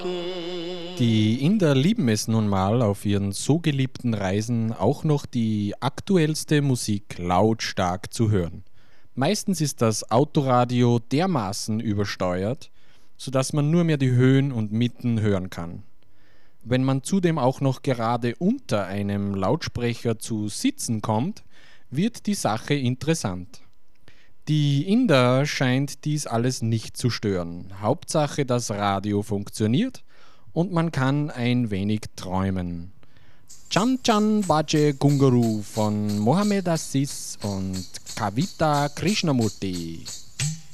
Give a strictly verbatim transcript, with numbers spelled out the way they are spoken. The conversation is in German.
Die Inder lieben es nun mal, auf ihren so geliebten Reisen auch noch die aktuellste Musik lautstark zu hören. Meistens ist das Autoradio dermaßen übersteuert, sodass man nur mehr die Höhen und Mitten hören kann. Wenn man zudem auch noch gerade unter einem Lautsprecher zu sitzen kommt, wird die Sache interessant. Die Inder scheint dies alles nicht zu stören. Hauptsache, das Radio funktioniert und man kann ein wenig träumen. Chan Chan Baje Gunguru von Mohammed Assis und Kavita Krishnamurti.